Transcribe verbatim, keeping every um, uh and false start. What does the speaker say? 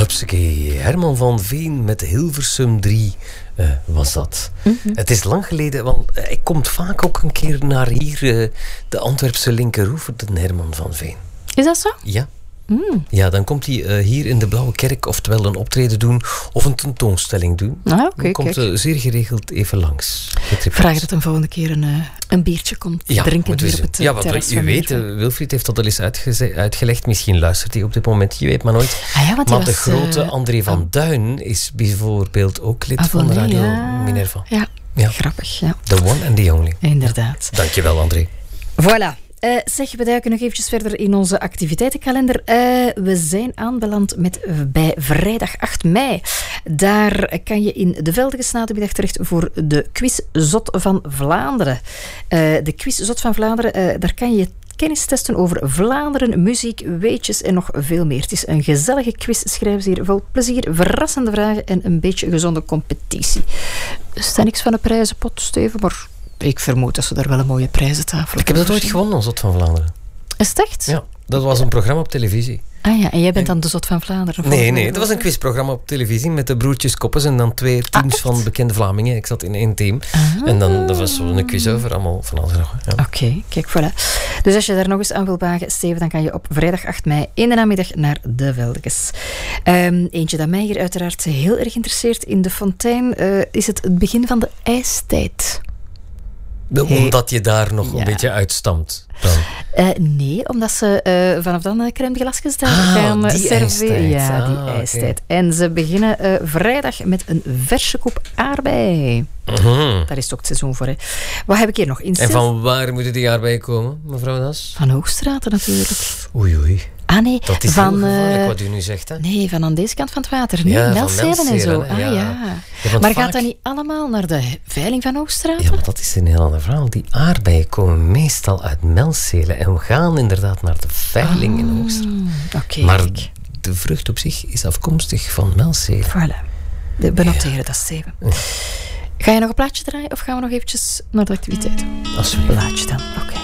Antwerpse Herman van Veen met Hilversum drie uh, was dat. Mm-hmm. Het is lang geleden, want uh, hij komt vaak ook een keer naar hier, uh, de Antwerpse Linkeroever, de Herman van Veen. Is dat zo? Ja. Mm. Ja, dan komt hij uh, hier in de Blauwe Kerk oftewel een optreden doen of een tentoonstelling doen. Ah, okay, dan komt uh, zeer geregeld even langs. Vraag dat een volgende keer een, uh, een biertje komt ja, drinken hier op het uh, ja, want u weet, uh, Wilfried heeft dat al eens uitgeze- uitgelegd. Misschien luistert hij op dit moment, je weet maar nooit. Ah, ja, maar was, de grote uh, André van oh. Duin is bijvoorbeeld ook lid ah, van nee, Radio ja. Minerva. Ja, ja. grappig. Ja. The one and the only. Inderdaad. Ja. Dankjewel, André. Voilà. Uh, zeg, we duiken nog eventjes verder in onze activiteitenkalender. Uh, we zijn aanbeland met, uh, bij vrijdag acht mei. Daar kan je in de Veldiges na de middag terecht voor de quiz Zot van Vlaanderen. Uh, de quiz Zot van Vlaanderen, uh, daar kan je kennis testen over Vlaanderen, muziek, weetjes en nog veel meer. Het is een gezellige quiz, schrijven ze hier, vol plezier, verrassende vragen en een beetje gezonde competitie. Er staat niks van een prijzenpot, Steven, maar ik vermoed dat ze daar wel een mooie prijzentafel. Ik heb dat ooit gewonnen, Zot van Vlaanderen. Is het echt? Ja, dat was een programma op televisie. Ah ja, en jij bent dan de Zot van Vlaanderen? Nee, nee, dat was een quizprogramma op televisie met de broertjes Koppes en dan twee teams ah, van bekende Vlamingen. Ik zat in één team. Ah. En dan dat was zo een quiz over allemaal van alles nog. Ja. Oké, okay, kijk, voilà. Dus als je daar nog eens aan wil wagen, Steven, dan kan je op vrijdag acht mei in de namiddag naar de Veldiges. Um, eentje dat mij hier uiteraard heel erg interesseert in de Fontein, uh, is het het begin van de ijstijd. De, hey. Omdat je daar nog ja. een beetje uitstamt dan? Uh, nee, omdat ze uh, vanaf dan uh, crème glasjes daar ah, gaan uh, die serveren. Ja, die ah, ijstijd. Okay. En ze beginnen uh, vrijdag met een verse koep aardbei. Mm-hmm. Daar is het ook het seizoen voor. Hè. Wat heb ik hier nog? In en van waar moeten die aardbeien komen, mevrouw Das? Van Hoogstraten natuurlijk. Oei, oei. Ah nee, dat is van, heel gevaarlijk uh, wat u nu zegt. Hè? Nee, van aan deze kant van het water. Nee, ja, Melzelen en zo. Ah, ja. ja. Ja, maar vaak... gaat dat niet allemaal naar de veiling van Hoogstraten? Ja, maar dat is een heel ander verhaal. Die aardbeien komen meestal uit Melzelen en we gaan inderdaad naar de veiling oh, in Hoogstraten. Okay, maar ik. de vrucht op zich is afkomstig van Melzelen. Voilà. De, we noteren ja. dat, Steven. Ja. Ga je nog een plaatje draaien of gaan we nog eventjes naar de activiteiten? Alsjeblieft. Plaatje dan, oké. Okay.